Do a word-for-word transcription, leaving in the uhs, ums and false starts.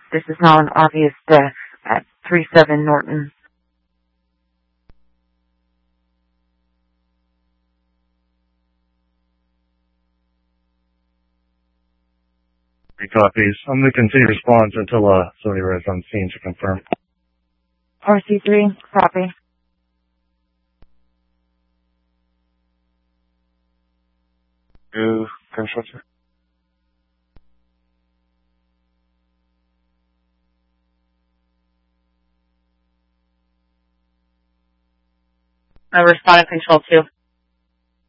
This is now an obvious death at three seven Norton. Three copies. I'm going to continue response until uh, somebody arrives on scene to confirm. R C three, copy. Good gunshot, sir. I responded control two.